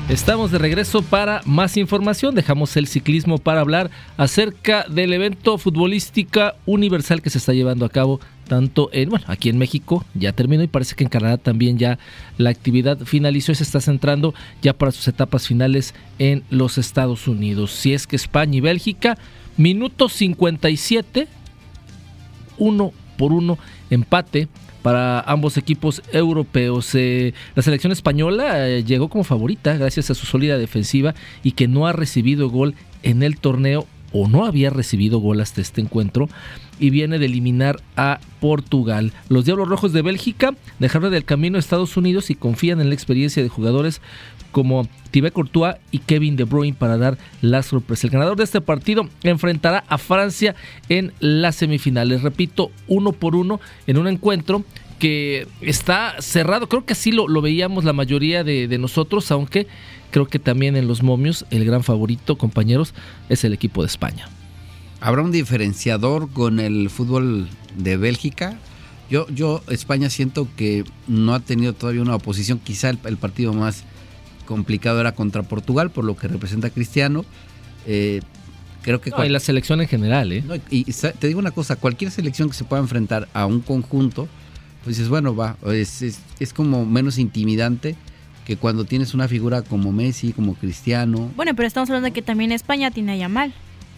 Estamos de regreso para más información. Dejamos el ciclismo para hablar acerca del evento futbolística universal que se está llevando a cabo tanto aquí en México, ya terminó, y parece que en Canadá también ya la actividad finalizó y se está centrando ya para sus etapas finales en los Estados Unidos. Si es que España y Bélgica, minuto 57, 1-1, empate para ambos equipos europeos. La selección española llegó como favorita gracias a su sólida defensiva y que no ha recibido gol en el torneo, o no había recibido gol hasta este encuentro, y viene de eliminar a Portugal. Los Diablos Rojos de Bélgica dejaron del camino a Estados Unidos y confían en la experiencia de jugadores como Thibaut Courtois y Kevin De Bruyne para dar la sorpresa. El ganador de este partido enfrentará a Francia en las semifinales. Repito, 1-1 en un encuentro que está cerrado. Creo que así lo veíamos la mayoría de nosotros, aunque creo que también en los momios el gran favorito, compañeros, es el equipo de España. ¿Habrá un diferenciador con el fútbol de Bélgica? Yo España siento que no ha tenido todavía una oposición. Quizá el partido más complicado era contra Portugal, por lo que representa Cristiano. Creo que y la selección en general. No, y te digo una cosa, cualquier selección que se pueda enfrentar a un conjunto, pues dices, bueno, es como menos intimidante que cuando tienes una figura como Messi, como Cristiano. Bueno, pero estamos hablando de que también España tiene a Yamal.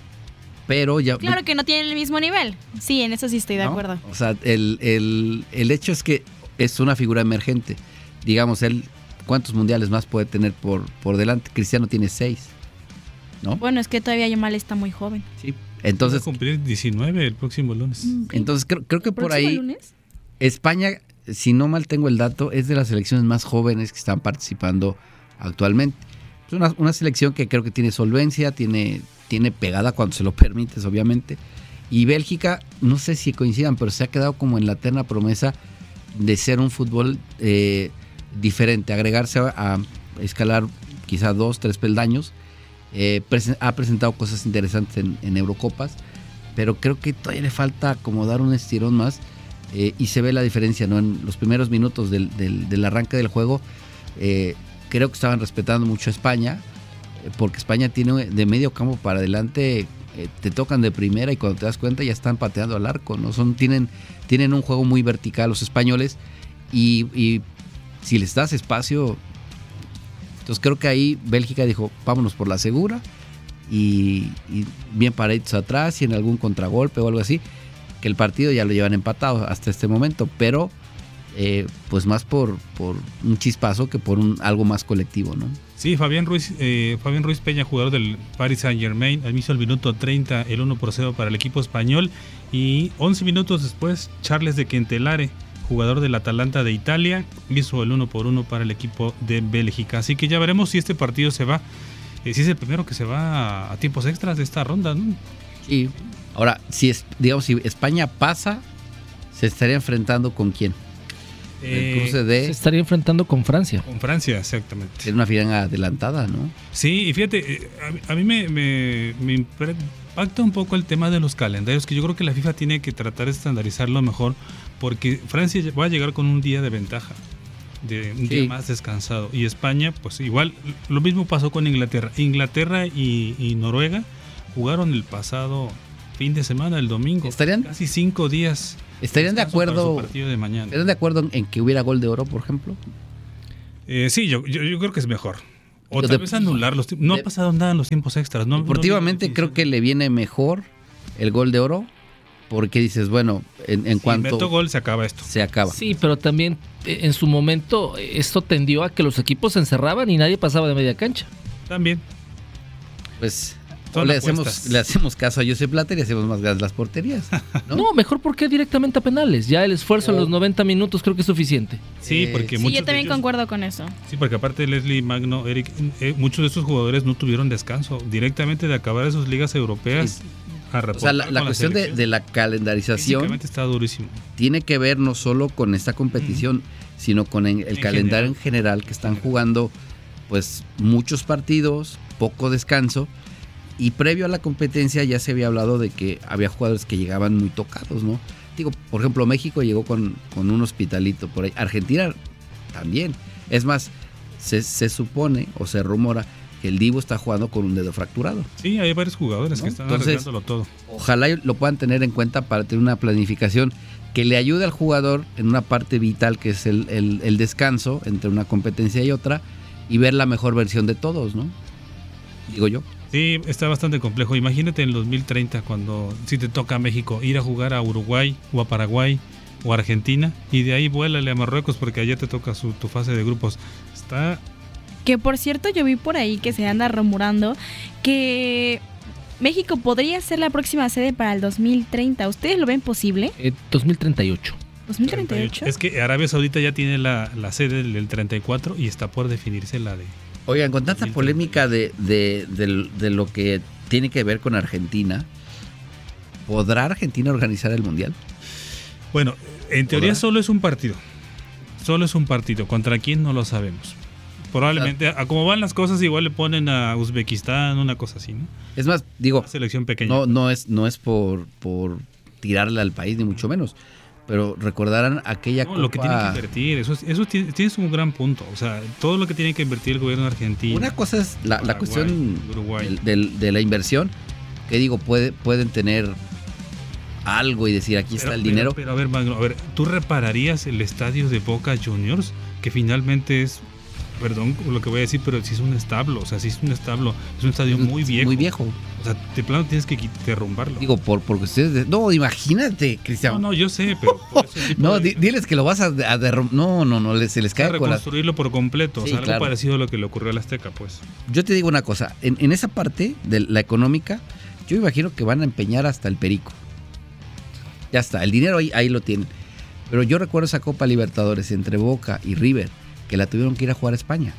Pero ya, claro que no tienen el mismo nivel. Sí, en eso sí estoy de acuerdo. O sea, el hecho es que es una figura emergente. Digamos, él, ¿cuántos mundiales más puede tener por delante? Cristiano tiene 6, ¿no? Bueno, es que todavía Yamal está muy joven. Sí. Entonces, va a cumplir 19 el próximo lunes. Entonces creo que por ahí lunes? España, si no mal tengo el dato, es de las selecciones más jóvenes que están participando actualmente. Es una selección que creo que tiene solvencia, tiene pegada cuando se lo permites, obviamente. Y Bélgica, no sé si coincidan, pero se ha quedado como en la eterna promesa de ser un fútbol diferente, agregarse a escalar quizá 2-3 peldaños. Ha presentado cosas interesantes en Eurocopas, pero creo que todavía le falta como dar un estirón más, y se ve la diferencia, ¿no? En los primeros minutos del arranque del juego, creo que estaban respetando mucho a España, porque España tiene de medio campo para adelante, te tocan de primera y cuando te das cuenta ya están pateando al arco, ¿no? Tienen un juego muy vertical los españoles, y si les das espacio, entonces creo que ahí Bélgica dijo, vámonos por la segura, y bien paraditos atrás y en algún contragolpe o algo así, que el partido ya lo llevan empatado hasta este momento, pero pues más por un chispazo que por algo más colectivo, ¿no? Sí, Fabián Ruiz Peña, jugador del Paris Saint-Germain, hizo el minuto 30, el 1-0 para el equipo español, y 11 minutos después Charles de Kentelare, jugador del Atalanta de Italia, hizo el 1-1 para el equipo de Bélgica. Así que ya veremos si este partido se va, si es el primero que se va a tiempos extras de esta ronda, ¿no? Sí. Ahora, si España pasa, ¿se estaría enfrentando con quién? El cruce se estaría enfrentando con Francia. Con Francia, exactamente. Es una final adelantada, ¿no? Sí, y fíjate, a mí me impacta un poco el tema de los calendarios, que yo creo que la FIFA tiene que tratar de estandarizarlo mejor, porque Francia va a llegar con un día de ventaja, de un día más descansado, y España, pues igual, lo mismo pasó con Inglaterra. Inglaterra y Noruega jugaron el pasado fin de semana, el domingo. ¿Estarían casi 5 días? ¿Estarían de acuerdo? Partido de mañana. ¿Estarían de acuerdo en que hubiera gol de oro, por ejemplo? Sí, yo creo que es mejor. O tal vez anular los tiempos. No ha pasado nada en los tiempos extras. Deportivamente creo que le viene mejor el gol de oro, porque dices, bueno, en cuanto meto gol se acaba esto. Se acaba. Sí, pero también en su momento esto tendió a que los equipos se encerraban y nadie pasaba de media cancha. También. Pues le hacemos caso a Josep Blatter y hacemos más gas las porterías, ¿no? Mejor porque directamente a penales. Ya el esfuerzo en los 90 minutos creo que es suficiente. Sí, porque yo también concuerdo con eso. Sí, porque aparte Leslie Magno, Eric, muchos de estos jugadores no tuvieron descanso. Directamente de acabar esos ligas europeas a reportar. O sea, la cuestión de la calendarización está durísimo. Tiene que ver no solo con esta competición, sino con el calendario en general, que están jugando pues muchos partidos, poco descanso. Y previo a la competencia ya se había hablado de que había jugadores que llegaban muy tocados, ¿no? Digo, por ejemplo, México llegó con un hospitalito por ahí. Argentina también. Es más, se supone o se rumora que el Dibu está jugando con un dedo fracturado. Sí, hay varios jugadores que están arriesgándolo todo. Ojalá lo puedan tener en cuenta para tener una planificación que le ayude al jugador en una parte vital que es el descanso entre una competencia y otra y ver la mejor versión de todos, ¿no? Digo yo. Sí, está bastante complejo. Imagínate en el 2030 cuando si te toca a México ir a jugar a Uruguay o a Paraguay o a Argentina y de ahí vuélale a Marruecos porque allá te toca tu fase de grupos. Está... Que por cierto yo vi por ahí que se anda rumorando que México podría ser la próxima sede para el 2030. ¿Ustedes lo ven posible? 2038. ¿2038? Es que Arabia Saudita ya tiene la sede del 34 y está por definirse la de... Oigan, con tanta polémica de lo que tiene que ver con Argentina, ¿podrá Argentina organizar el Mundial? Bueno, en teoría solo es un partido. Solo es un partido. ¿Contra quién? No lo sabemos. Probablemente, a como van las cosas, igual le ponen a Uzbekistán, una cosa así, ¿no? Es más, digo, una selección pequeña. No es por tirarle al país, ni mucho menos. Pero recordarán aquella Copa... lo que tiene que invertir, eso tienes un gran punto. O sea, todo lo que tiene que invertir el gobierno argentino. Una cosa es la cuestión Uruguay. de la inversión, que digo, pueden tener algo y decir, aquí está el dinero. Pero a ver, Magno, ¿tú repararías el estadio de Boca Juniors? Que finalmente es... Perdón lo que voy a decir, pero si es un establo, o sea, si es un establo, es un estadio muy viejo. Muy viejo. O sea, de plano tienes que derrumbarlo. Digo, porque ustedes... No, imagínate, Cristian. No, yo sé, pero... Por no, diles que lo vas a derrumbar. No, se les cae con reconstruirlo por completo, sí, o sea, algo parecido a lo que le ocurrió al Azteca, pues. Yo te digo una cosa, en esa parte de la económica, yo imagino que van a empeñar hasta el perico. Ya está, el dinero ahí lo tienen. Pero yo recuerdo esa Copa Libertadores entre Boca y River, que la tuvieron que ir a jugar a España.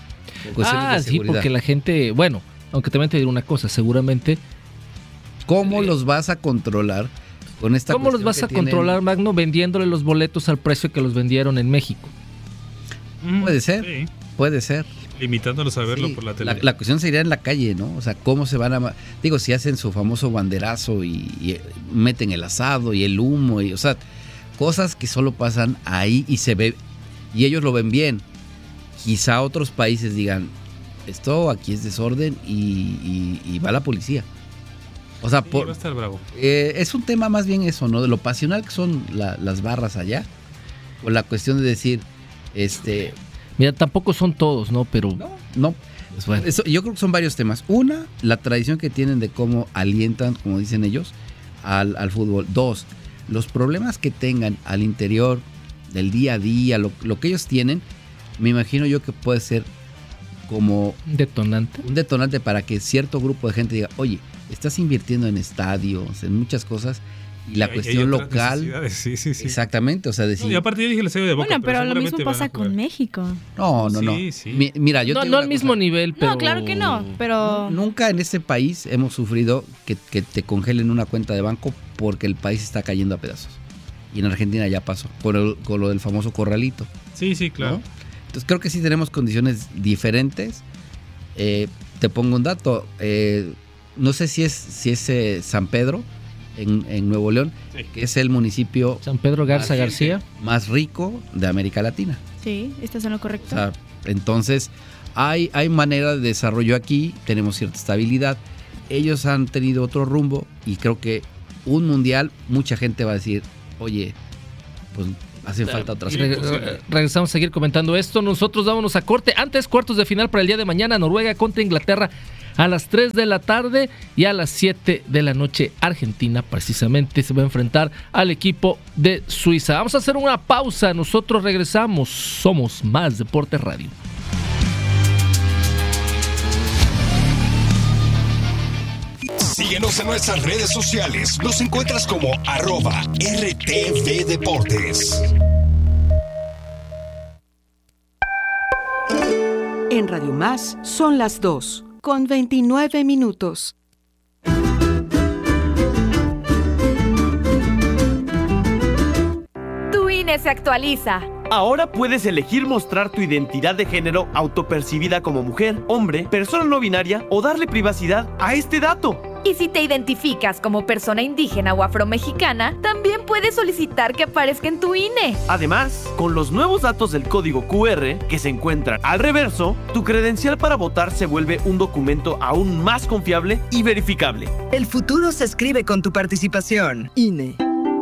Sí, porque la gente, bueno, aunque también te diré una cosa, seguramente... ¿Cómo los vas a controlar con esta ¿Cómo los vas a controlar, Magno, vendiéndole los boletos al precio que los vendieron en México? Puede ser, sí. Puede ser. Limitándolos a verlo por la tele. La cuestión sería en la calle, ¿no? O sea, cómo se van a... Digo, si hacen su famoso banderazo y meten el asado y el humo, o sea, cosas que solo pasan ahí y se ve... Y ellos lo ven bien. Quizá otros países digan, esto aquí es desorden y va la policía. O sea, va a estar bravo. Es un tema más bien eso, ¿no? De lo pasional que son las barras allá. O la cuestión de decir, Mira, tampoco son todos, ¿no? Pero... No. Pues bueno. Yo creo que son varios temas. Una, la tradición que tienen de cómo alientan, como dicen ellos, al fútbol. Dos, los problemas que tengan al interior del día a día, lo que ellos tienen, me imagino yo que puede ser como un detonante para que cierto grupo de gente diga, oye, estás invirtiendo en estadios, en muchas cosas, y la cuestión local, sí. Exactamente, o sea, decir... Y aparte yo dije el estadio de Boca, bueno, pero lo mismo pasa con México. No. Sí. Mira, yo no al mismo nivel, pero... No, claro que no, pero... Nunca en este país hemos sufrido que te congelen una cuenta de banco porque el país está cayendo a pedazos. Y en Argentina ya pasó, con lo del famoso corralito. Sí, claro. ¿No? Entonces creo que sí tenemos condiciones diferentes. Te pongo un dato. No sé si es San Pedro, en Nuevo León, que es el municipio... San Pedro Garza García. Más rico de América Latina. Sí, estás en lo correcto. O sea, entonces, hay manera de desarrollo aquí, tenemos cierta estabilidad. Ellos han tenido otro rumbo y creo que un mundial, mucha gente va a decir... Oye, pues hacen falta otras cosas. Regresamos a seguir comentando esto. Nosotros vámonos a corte. Antes, cuartos de final para el día de mañana. Noruega contra Inglaterra a las 3 de la tarde y a las 7 de la noche Argentina precisamente se va a enfrentar al equipo de Suiza. Vamos a hacer una pausa. Nosotros regresamos. Somos Más Deportes Radio. Síguenos en nuestras redes sociales. Nos encuentras como @RTV En Radio Más son las 2:29. Tu INE se actualiza. Ahora puedes elegir mostrar tu identidad de género autopercibida como mujer, hombre, persona no binaria o darle privacidad a este dato. Y si te identificas como persona indígena o afromexicana, también puedes solicitar que aparezca en tu INE. Además, con los nuevos datos del código QR que se encuentran al reverso, tu credencial para votar se vuelve un documento aún más confiable y verificable. El futuro se escribe con tu participación. INE.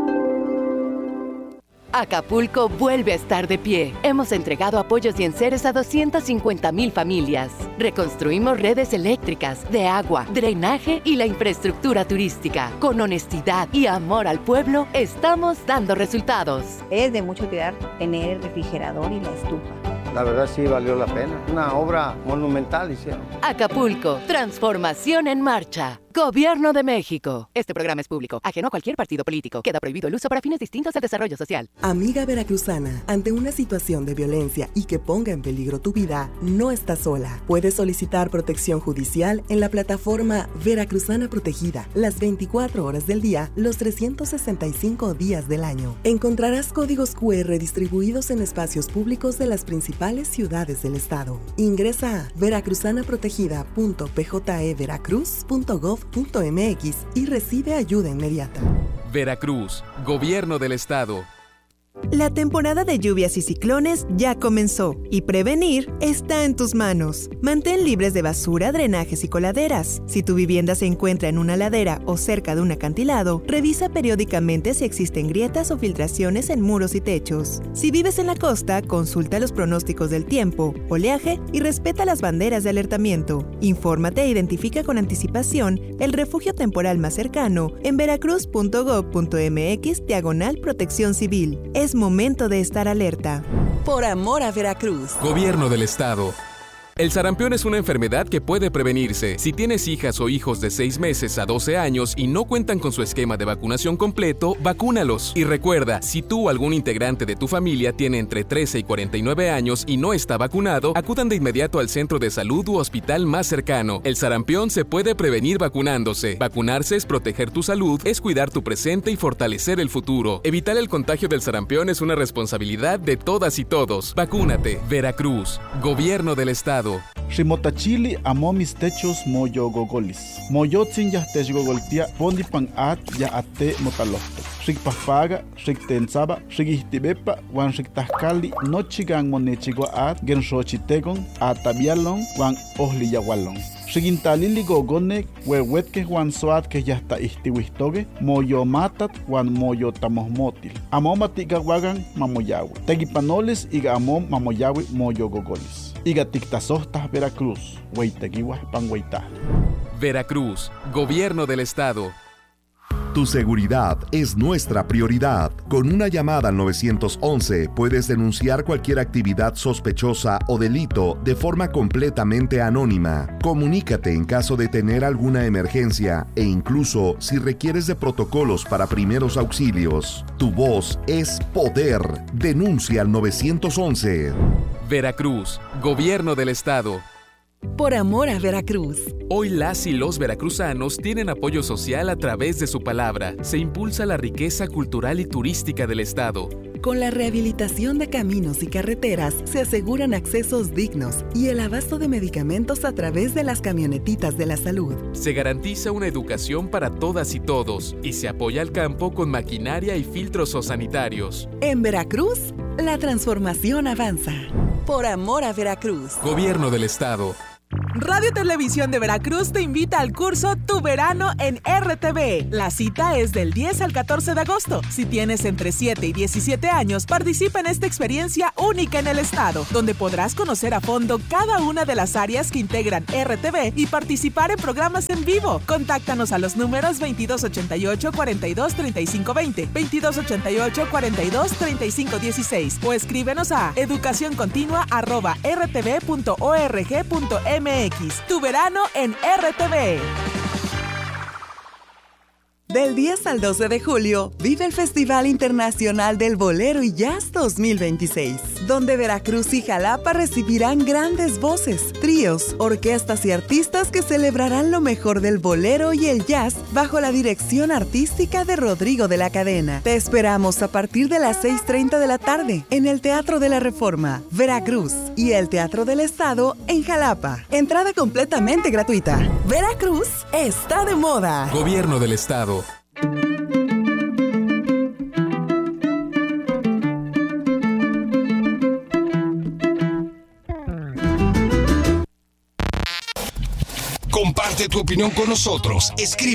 Acapulco vuelve a estar de pie. Hemos entregado apoyos y enseres a 250,000 familias. Reconstruimos redes eléctricas, de agua, drenaje y la infraestructura turística. Con honestidad y amor al pueblo, estamos dando resultados. Es de mucha utilidad tener el refrigerador y la estufa. La verdad sí valió la pena. Una obra monumental hicieron. Acapulco, transformación en marcha. Gobierno de México. Este programa es público, ajeno a cualquier partido político. Queda prohibido el uso para fines distintos al desarrollo social. Amiga veracruzana, ante una situación de violencia y que ponga en peligro tu vida, no estás sola. Puedes solicitar protección judicial en la plataforma Veracruzana Protegida, las 24 horas del día, los 365 días del año. Encontrarás códigos QR distribuidos en espacios públicos de las principales ciudades del estado. Ingresa a veracruzanaprotegida.pjeveracruz.gov.mx y recibe ayuda inmediata. Veracruz, Gobierno del Estado. La temporada de lluvias y ciclones ya comenzó y prevenir está en tus manos. Mantén libres de basura, drenajes y coladeras. Si tu vivienda se encuentra en una ladera o cerca de un acantilado, revisa periódicamente si existen grietas o filtraciones en muros y techos. Si vives en la costa, consulta los pronósticos del tiempo, oleaje y respeta las banderas de alertamiento. Infórmate e identifica con anticipación el refugio temporal más cercano en veracruz.gov.mx/protección civil. Es momento de estar alerta. Por amor a Veracruz. Gobierno del Estado. El sarampión es una enfermedad que puede prevenirse. Si tienes hijas o hijos de 6 meses a 12 años y no cuentan con su esquema de vacunación completo, vacúnalos. Y recuerda, si tú o algún integrante de tu familia tiene entre 13 y 49 años y no está vacunado, acudan de inmediato al centro de salud u hospital más cercano. El sarampión se puede prevenir vacunándose. Vacunarse es proteger tu salud, es cuidar tu presente y fortalecer el futuro. Evitar el contagio del sarampión es una responsabilidad de todas y todos. Vacúnate. Veracruz, Gobierno del Estado. Rimotachili amo mis techos moyo gogolis. Moyotzin ya techgogoltia bondi pan at ya ate motalofto. Rikpafaga, riktensaba, rigistibepa, wan riktahkali, nochigan monechigua at, genshochitegon, atabialon, wan ohliyawalon. Rigintalili gogone, huehuetke wan soat que ya está istiwistoge, moyo matat, wan moyo tamosmotil. Amomatiga wagan mamoyawe. Tegipanoles iga amom mamoyawe moyo gogolis. Iga tictasostas Veracruz, hueiteguiwas panhueitah. Veracruz, Gobierno del Estado. Tu seguridad es nuestra prioridad. Con una llamada al 911 puedes denunciar cualquier actividad sospechosa o delito de forma completamente anónima. Comunícate en caso de tener alguna emergencia e incluso si requieres de protocolos para primeros auxilios. Tu voz es poder. Denuncia al 911. Veracruz, Gobierno del Estado. Por amor a Veracruz. Hoy las y los veracruzanos tienen apoyo social a través de su palabra. Se impulsa la riqueza cultural y turística del estado. Con la rehabilitación de caminos y carreteras se aseguran accesos dignos y el abasto de medicamentos a través de las camionetitas de la salud. Se garantiza una educación para todas y todos y se apoya al campo con maquinaria y filtros sanitarios. En Veracruz, la transformación avanza. Por amor a Veracruz. Gobierno del Estado. Radio Televisión de Veracruz te invita al curso Tu Verano en RTV. La cita es del 10 al 14 de agosto. Si tienes entre 7 y 17 años, participa en esta experiencia única en el estado, donde podrás conocer a fondo cada una de las áreas que integran RTV y participar en programas en vivo. Contáctanos a los números 2288-423520, 2288-423516 o escríbenos a educacioncontinua@rtv.org.mx. Tu verano en RTV. Del 10 al 12 de julio, vive el Festival Internacional del Bolero y Jazz 2026, donde Veracruz y Jalapa recibirán grandes voces, tríos, orquestas y artistas que celebrarán lo mejor del bolero y el jazz bajo la dirección artística de Rodrigo de la Cadena. Te esperamos a partir de las 6:30 de la tarde en el Teatro de la Reforma, Veracruz, y el Teatro del Estado en Jalapa. Entrada completamente gratuita. Veracruz está de moda. Gobierno del Estado. Comparte tu opinión con nosotros. Escribe